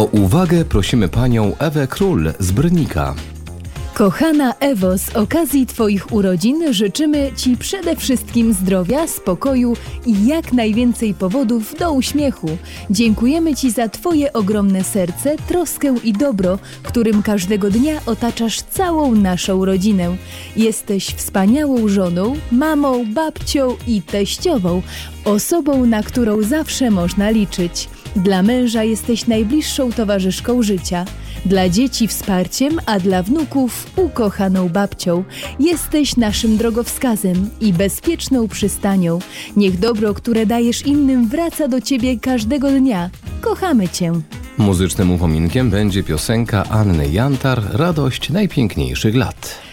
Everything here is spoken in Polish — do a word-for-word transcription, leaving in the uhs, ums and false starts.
O uwagę prosimy panią Ewę Król z Brnika. Kochana Ewo, z okazji Twoich urodzin życzymy Ci przede wszystkim zdrowia, spokoju i jak najwięcej powodów do uśmiechu. Dziękujemy Ci za Twoje ogromne serce, troskę i dobro, którym każdego dnia otaczasz całą naszą rodzinę. Jesteś wspaniałą żoną, mamą, babcią i teściową, osobą, na którą zawsze można liczyć. Dla męża jesteś najbliższą towarzyszką życia, dla dzieci wsparciem, a dla wnuków ukochaną babcią. Jesteś naszym drogowskazem i bezpieczną przystanią. Niech dobro, które dajesz innym, wraca do Ciebie każdego dnia. Kochamy Cię. Muzycznym upominkiem będzie piosenka Anny Jantar „Radość najpiękniejszych lat”.